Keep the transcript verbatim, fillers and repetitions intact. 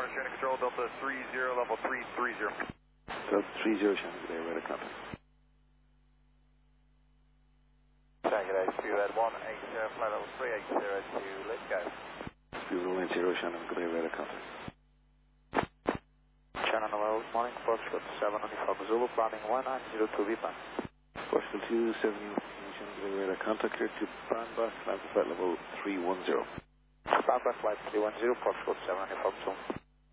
Training Control, Delta three zero, level three three zero. Delta three zero, Shannon, good day, radar contact. Good day, Spirit one eight zero, flight level three eight zero two, let's go. Spirit one eight zero, Shannon, good day, radar contact. Shannon, well, morning, Portugal seven Uniform Zulu, planning one nine zero two V P A N. Portugal two seven, Shannon, good day, radar contact, clear to Bandbach, land flight level three one zero. Bandbach flight three one zero, Portugal seven Uniform Zulu.